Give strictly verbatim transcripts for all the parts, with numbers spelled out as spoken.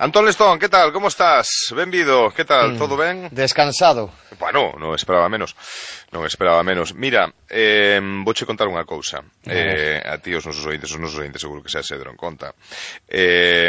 Antón Lestón, que tal? Como estás? Benvido, que tal? Mm, todo ben? Descansado. Bueno, non esperaba menos. Non esperaba menos. Mira, eh, vouche contar unha cousa. Eh, a ti os nosos ointes, os nosos ointes seguro que xa se deron conta. Eh,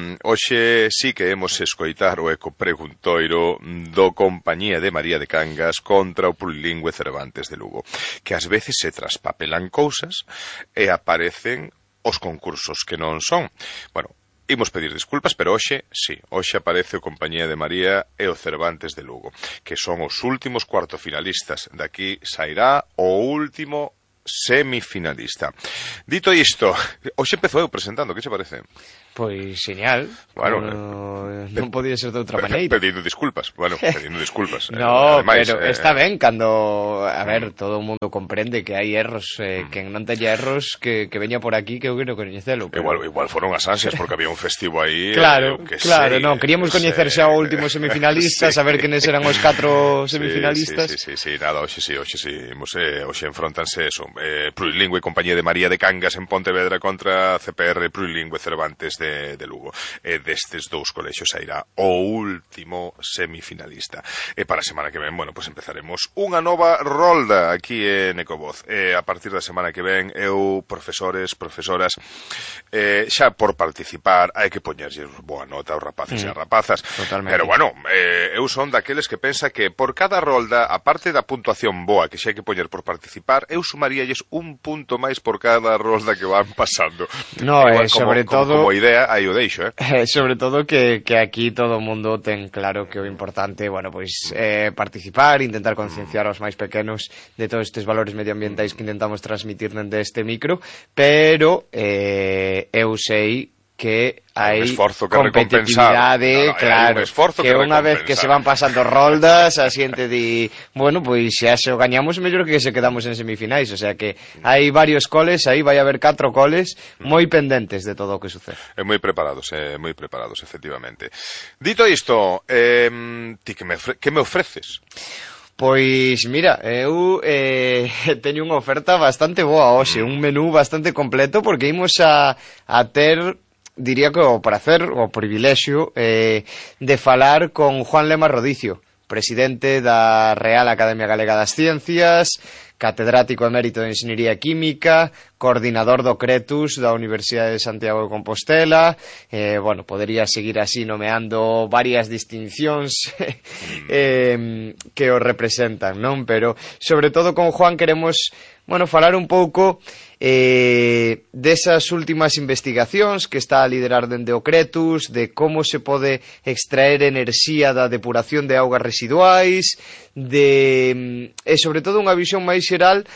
hoxe sí que hemos escoitar o eco preguntoiro do Compañía de María de Cangas contra o Plurilingüe Cervantes de Lugo, que ás veces se traspapelan cousas e aparecen os concursos que non son. Bueno, imos pedir disculpas, pero hoxe, sí, hoxe aparece o Compañía de María e o Cervantes de Lugo, que son os últimos cuartofinalistas. Daqui sairá o último semifinalista. Dito isto, hoxe empezou eu presentando, que che parece? Pois genial. Bueno, no, non podía ser de outra pe, maneira. Pedindo disculpas, bueno, pedindo disculpas. No, eh, ademais, pero eh, está ben cando, a ver, todo o mundo comprende que hai erros, eh, que non teña erros que, que veña por aquí que eu quero coñecelo. Pero... Igual, igual foron as ansias porque había un festivo aí. Claro, eh, que claro, sei, no, queríamos coñecer xa o último semifinalista, sí. Saber quenes eran os catro semifinalistas. Sí, sí, sí, sí, sí, nada, hoxe sí, hoxe sí, eh, hoxe enfrontanse eso, eh, Plurilingüe Compañía de María de Cangas en Pontevedra contra C P R Plurilingüe Cervantes de, de Lugo. E destes dous colexios sairá o último semifinalista. E para a semana que ven, bueno, pues empezaremos unha nova rolda aquí en Ecovoz. E a partir da semana que ven, eu, profesores, profesoras, eh, xa por participar, hai que poñerlle boa nota aos rapaces mm, e as rapazas. Totalmente. Pero bueno, eh, eu son daqueles que pensa que por cada rolda, aparte da puntuación boa que xa hai que poñer por participar, eu sumaríalles un punto máis por cada rolda que van pasando. No, igual, eh, como, sobre como, todo... como idea, aí o deixo, eh? Eh, sobre todo que, que aquí todo o mundo ten claro que o importante, bueno, pois eh, participar, intentar concienciar aos máis pequenos de todos estes valores medioambientais que intentamos transmitir dende este micro, pero eh, eu sei que hai que competitividade, no, no, claro, que, que unha vez que se van pasando roldas, a xente di, bueno, pois xa se o gañamos mellor que se quedamos en semifinais, o sea que hai varios coles, aí vai haber catro coles moi pendentes de todo o que sucede. É moi preparados, é moi preparados, efectivamente. Dito isto, eh, ti que me, que me ofreces? Pois, mira, eu eh, teño unha oferta bastante boa hoxe, un menú bastante completo, porque imos a, a ter, diría que o prazer, o privilexio, eh, de falar con Juan Lema Rodicio, presidente da Real Academia Galega das Ciencias, catedrático emérito de Enxeñería Química, coordinador do Cretus da Universidade de Santiago de Compostela, eh, bueno, podería seguir así nomeando varias distincións eh, que o representan, non? Pero, sobre todo con Juan queremos, bueno, falar un pouco eh, desas últimas investigacións que está a liderar dende o Cretus, de como se pode extraer enerxía da depuración de augas residuais, de, e sobre todo unha visión máis xeral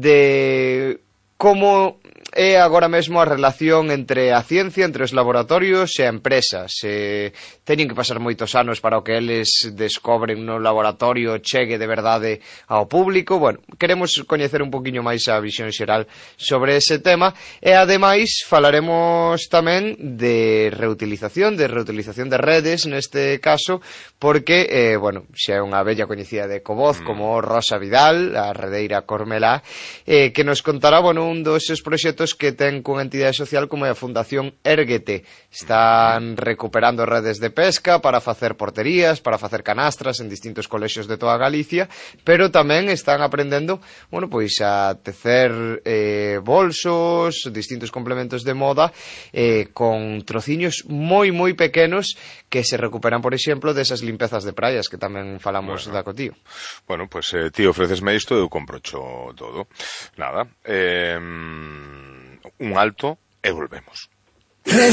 de como é agora mesmo a relación entre a ciencia, entre os laboratorios e a empresas. Eh, teñen que pasar moitos anos para o que eles descobren no laboratorio chegue de verdade ao público. Bueno, queremos coñecer un poquinho máis a visión xeral sobre ese tema e ademais falaremos tamén de reutilización, de reutilización de redes neste caso, porque, eh, bueno, xa é unha bella coñecida de Ecovoz como Rosa Vidal, a redeira Cormelá, eh, que nos contará, bueno, un dos seus proxectos que ten cunha entidade social como é a Fundación Érguete. Están recuperando redes de pesca para facer porterías, para facer canastras en distintos colexios de toda Galicia, pero tamén están aprendendo, bueno, pois a tecer eh, bolsos, distintos complementos de moda eh, con trociños moi moi pequenos que se recuperan, por exemplo, desas limpezas de praias que tamén falamos bueno, da Cotío. Bueno, pois pues, eh, ti ofrecesme isto e eu comprocho todo. Nada, eh, un alto e volvemos.